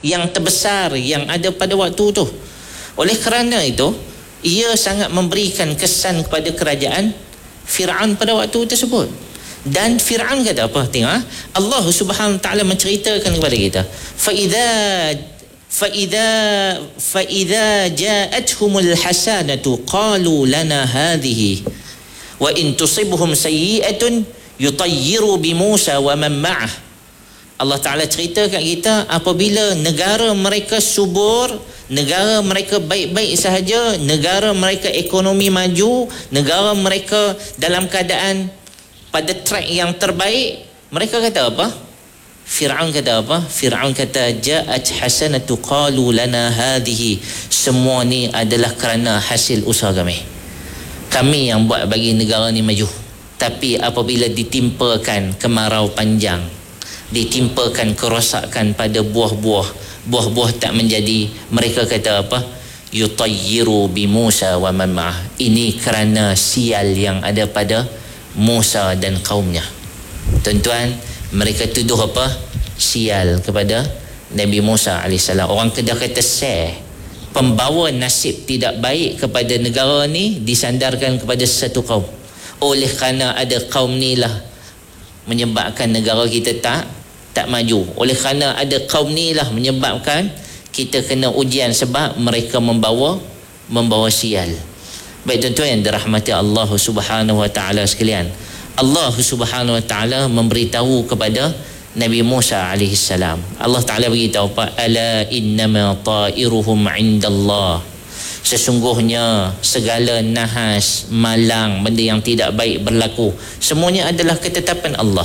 yang terbesar yang ada pada waktu tu. Oleh kerana itu, ia sangat memberikan kesan kepada kerajaan Fir'aun pada waktu tersebut. Dan Fir'aun kata apa? Tengok, Allah Subhanahu wa taala menceritakan kepada kita, فإذا جاءتهم الحسنة قالوا لنا هذه وإن تصبهم سيئة يطيروا بموسى ومن معه. Allah Ta'ala cerita kat kita, apabila negara mereka subur, negara mereka baik-baik sahaja, negara mereka ekonomi maju, negara mereka dalam keadaan pada track yang terbaik, mereka kata apa? Fir'aun kata apa? Fir'aun kata, ja'at hasanatu qalu lana hadhihi, semua ni adalah kerana hasil usaha kami yang buat bagi negara ni maju. Tapi apabila ditimpakan kemarau panjang, ditimpakan kerosakan pada buah-buah tak menjadi, mereka kata apa? Yutayyiru bi Musa wa man ma'ah, ini kerana sial yang ada pada Musa dan kaumnya. Tuan-tuan, mereka tuduh apa? Sial kepada Nabi Musa AS. Orang Kedah kata pembawa nasib tidak baik kepada negara ni disandarkan kepada satu kaum. Oleh kerana ada kaum ni lah menyebabkan negara kita tak maju. Oleh kerana ada kaum ni lah menyebabkan kita kena ujian, sebab mereka membawa sial. Baik tuan-tuan yang dirahmati Allah Subhanahu wa taala sekalian, Allah Subhanahu wa taala memberitahu kepada Nabi Musa alaihi salam. Allah Taala beritahu apa? Ala innama ta'iruhum 'indallah. Sesungguhnya segala nahas, malang, benda yang tidak baik berlaku, semuanya adalah ketetapan Allah.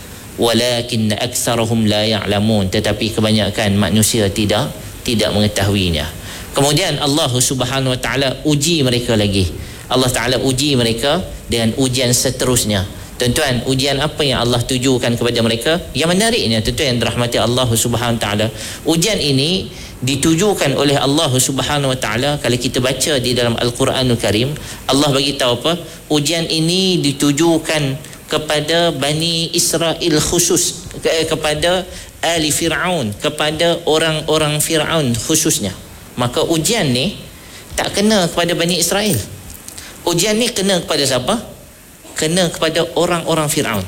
Walakin aktsarahum la ya'lamun, tetapi kebanyakan manusia tidak mengetahuinya. Kemudian Allah Subhanahu wa taala uji mereka lagi. Allah Taala uji mereka dengan ujian seterusnya. Tuan-tuan, ujian apa yang Allah tujukan kepada mereka? Yang menariknya tuan-tuan yang dirahmati Allah Subhanahu wa taala, ujian ini ditujukan oleh Allah Subhanahu wa taala. Kalau kita baca di dalam Al-Quranul Karim, Allah bagi tahu apa? Ujian ini ditujukan kepada Bani Israel khusus, kepada ahli Fir'aun, kepada orang-orang Fir'aun khususnya. Maka ujian ni tak kena kepada Bani Israel. Ujian ni kena kepada siapa? Kena kepada orang-orang Fir'aun.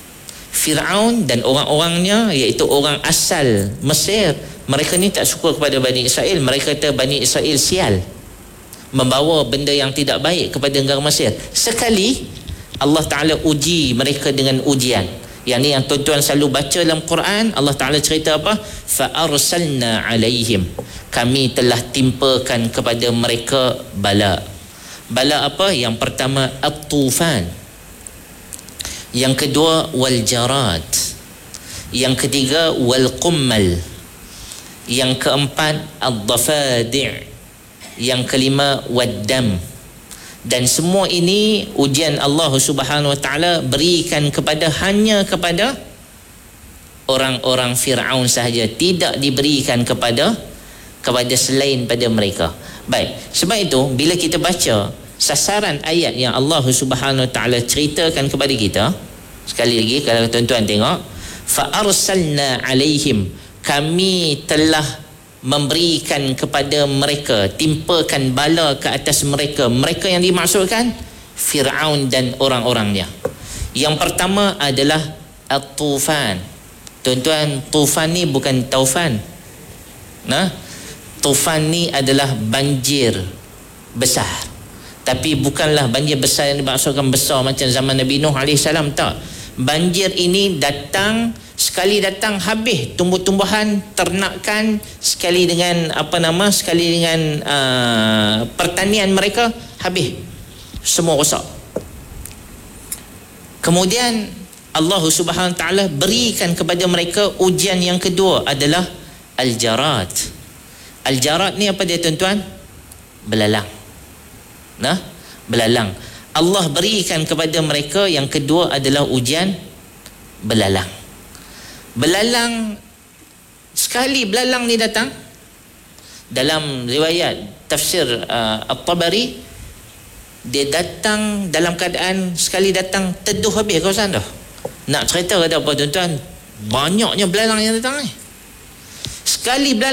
Fir'aun dan orang-orangnya, iaitu orang asal Mesir, mereka ni tak suka kepada Bani Israel. Mereka kata Bani Israel sial, membawa benda yang tidak baik kepada negara Mesir. Sekali Allah Ta'ala uji mereka dengan ujian. Yang ni yang tuan-tuan selalu baca dalam Quran. Allah Ta'ala cerita apa? Fa'arsalna alaihim, kami telah timpakan kepada mereka bala. Bala apa? Yang pertama at-tufan, yang kedua wal jarad, yang ketiga wal qummal, yang keempat ad-dafadi', yang kelima wad-dam. Dan semua ini ujian Allah Subhanahu wa taala berikan hanya kepada orang-orang Fir'aun sahaja, tidak diberikan kepada selain pada mereka. Baik, sebab itu bila kita baca sasaran ayat yang Allah Subhanahu wa taala ceritakan kepada kita, sekali lagi kalau tuan-tuan tengok, fa arsalna alaihim, kami telah memberikan kepada mereka, timpakan bala ke atas mereka. Mereka yang dimaksudkan Fir'aun dan orang-orangnya. Yang pertama adalah at-tufan. Tuan-tuan, tufan ni bukan taufan. Tufan ni adalah banjir besar. Tapi bukanlah banjir besar yang dimaksudkan besar macam zaman Nabi Nuh AS, tak. Banjir ini datang, sekali datang habis tumbuh-tumbuhan, ternakan, sekali dengan pertanian mereka habis, semua rosak. Kemudian Allah Subhanahu wa taala berikan kepada mereka ujian yang kedua adalah al-jarad. Al-jarad ni apa dia tuan-tuan? Belalang. Belalang. Allah berikan kepada mereka yang kedua adalah ujian belalang. Belalang, sekali belalang ni datang, dalam riwayat tafsir At-Tabari, dia datang dalam keadaan sekali datang teduh habis kawasan dah. Nak cerita kata apa tuan-tuan? Banyaknya belalang yang datang ni. Sekali belalang